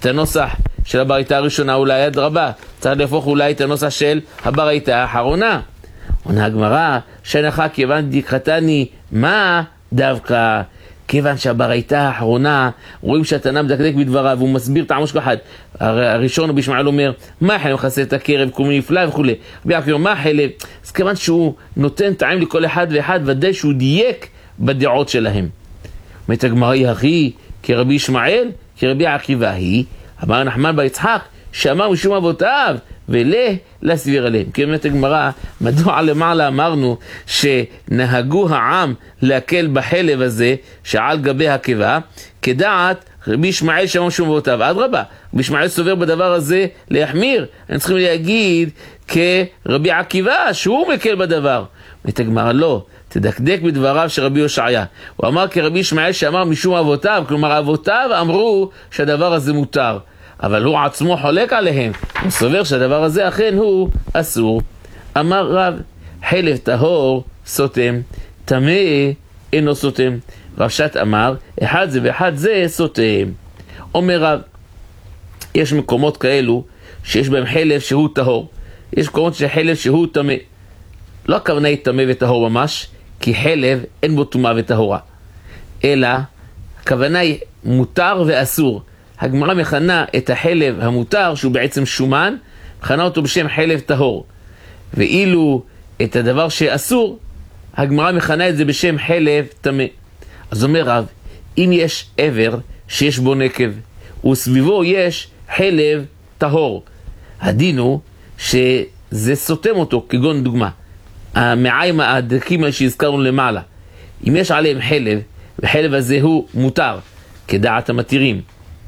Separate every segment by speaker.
Speaker 1: את הנוסח של הברייתא הראשונה אולי עד רבה, צריך להפוך אולי את הנוסח של הברייתא האחרונה. עונה הגמרא, שנחה כיוון דקרתני, מה דווקא? כיוון שהברייתא האחרונה, רואים שהתנא מדקדק בדבריו, והוא מסביר טעמו של אחד. הראשון רבי ישמעאל אומר, מה חלב מכסה את הקרב, כל מיני נפלא וכו'. רבי יעקב אומר, מה חלב? אז כיוון שהוא נותן טעם לכל אחד ואחד, ודאי שהוא דייק בדעות שלהם. אומרת הגמרא, אחי, כרבי ישמעאל, כרבי עקיבא היא, אמר נחמן בר יצחק, שאמר משום אבותיו, ולסביר עליהם. כי אומרת הגמרא, מדוע למעלה אמרנו שנהגו העם להקל בחלב הזה שעל גבי הקיבה, כדעת רבי ישמעאל שאמר משום אבותיו. אדרבה, רבי ישמעאל סובר בדבר הזה להחמיר. הם צריכים להגיד כרבי עקיבא שהוא מקל בדבר. אומרת הגמרא, לא, תדקדק בדבריו של רבי יושעיה. הוא אמר כרבי ישמעאל שאמר משום אבותיו, כלומר אבותיו אמרו שהדבר הזה מותר. אבל הוא עצמו חולק עליהם, הוא סובר שהדבר הזה אכן הוא אסור. אמר רב, חלב טהור סותם, טמא אינו סותם. רב שת אמר, אחד זה ואחד זה סותם. אומר רב, יש מקומות כאלו שיש בהם חלב שהוא טהור, יש מקומות שחלב שהוא טמא. לא הכוונה היא טמא וטהור ממש, כי חלב אין בו טומאה וטהורה, אלא הכוונה היא מותר ואסור. הגמרא מכנה את החלב המותר, שהוא בעצם שומן, מכנה אותו בשם חלב טהור. ואילו את הדבר שאסור, הגמרא מכנה את זה בשם חלב טמא. אז אומר רב, אם יש עבר שיש בו נקב, וסביבו יש חלב טהור, הדין הוא שזה סותם אותו, כגון דוגמה. המעיים הדקים שהזכרנו למעלה, אם יש עליהם חלב, וחלב הזה הוא מותר, כדעת המתירים,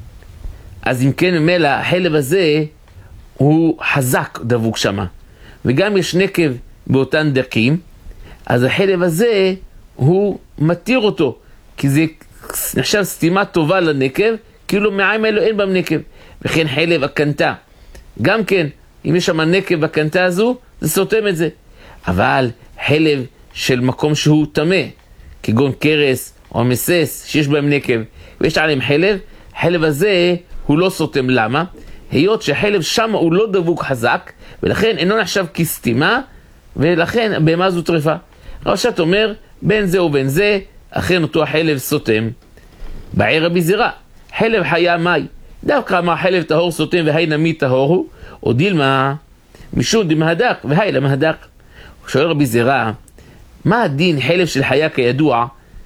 Speaker 1: אז אם כן ממילא החלב הזה הוא חזק דבוק שמה, וגם יש נקב באותן דקים, אז החלב הזה הוא מתיר אותו, כי זה נחשב סתימה טובה לנקב, כאילו מעיים האלו אין בהם נקב. וכן חלב הקנטה, גם כן, אם יש שם נקב בקנטה הזו, זה סותם את זה. אבל חלב של מקום שהוא טמא, כגון קרס או מסס שיש בהם נקב, ויש עליהם חלב, חלב הזה הוא לא סותם. למה? היות שחלב שם הוא לא דבוק חזק, ולכן אינו נחשב כסתימה, ולכן הבהמה זו טרפה. רש"ת אומר, בין זה ובין זה, אכן אותו החלב סותם. בעיר רבי זירא, חלב חיה מי, דווקא אמר חלב טהור סותם והי נמי טהור הוא, או דילמה משום דמהדק והי למהדק. שואל רבי זירא, מה הדין חלב של חיה? כידוע,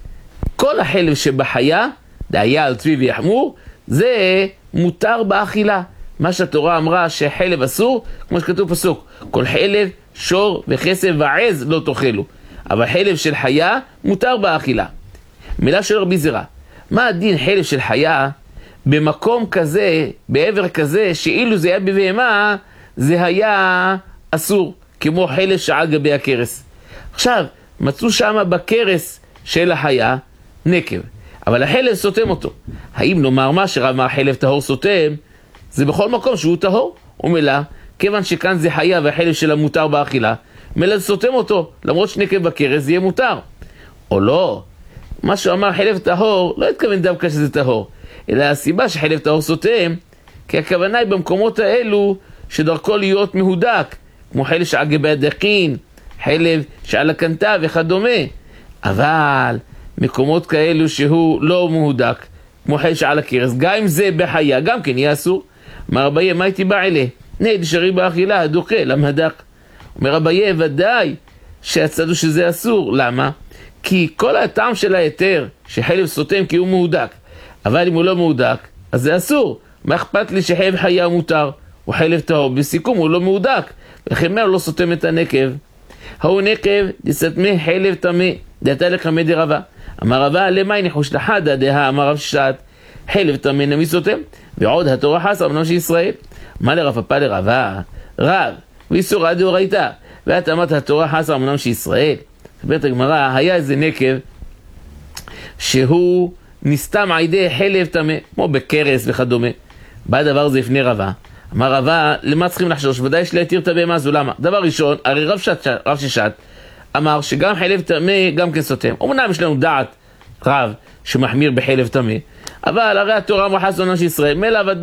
Speaker 1: כל החלב שבחיה, דהיה על צבי ויחמור, זה מותר באכילה. מה שהתורה אמרה שחלב אסור, כמו שכתוב פסוק, כל חלב, שור וכסף ועז לא תאכלו. אבל חלב של חיה מותר באכילה. מילה של רבי זירא, מה הדין חלב של חיה במקום כזה, בעבר כזה, שאילו זה היה בבהמה, זה היה אסור, כמו חלב שעל גבי הקרס. עכשיו, מצאו שם בקרס של החיה נקב, אבל החלב סותם אותו. האם נאמר מה שרב מה חלב טהור סותם? זה בכל מקום שהוא טהור. ומילא, כיוון שכאן זה חיה והחלב שלה מותר באכילה, מילא סותם אותו, למרות שנקב בקרס זה יהיה מותר. או לא, מה שאמר חלב טהור, לא התכוון דווקא שזה טהור, אלא הסיבה שחלב טהור סותם, כי הכוונה היא במקומות האלו שדרכו להיות מהודק, כמו חלב שעל גבי הדקין, חלב שעל הקנטה וכדומה. אבל מקומות כאלו שהוא לא מהודק, כמו חלב שעל הקרס, גם אם זה בחיה, גם כן יהיה אסור. אומר אביי, מה הייתי בא אלה? נהי דשארי באכילה, הדוקה, למהדק. אומר אביי, ודאי שהצדו שזה אסור. למה? כי כל הטעם של היתר שחלב סותם כי הוא מהודק, אבל אם הוא לא מהודק, אז זה אסור. מה אכפת לי שחלב חיה מותר? הוא חלב טהור, בסיכום הוא לא מהודק, ולכן מה לא סותם את הנקב? הוא נקב דסתמה חלב טמא, דעתה לקמא דרבה. אמר רבה, למי ניחוש לחדה דהה, אמר רב שת, חלב טמא נמי סותם, ועוד התורה חסר בנו של ישראל. מה לרב פפא לרבה? רב, ואיסורא דאורייתא, ואת אמרת התורה חסר בנו של ישראל. בית הגמרא, היה איזה נקב שהוא נסתם על ידי חלב טמא, כמו בקרס וכדומה. בא דבר זה לפני רבה. אמר רבה, למה צריכים לחשוש? ודאי יש להתיר את הבהמה הזו. למה? דבר ראשון, הרי רב ששת אמר שגם חלב טמא גם כן סותם. אמנם יש לנו דעת רב שמחמיר בחלב טמא, אבל הרי התורה אמרה חסר בנו של ישראל, מילא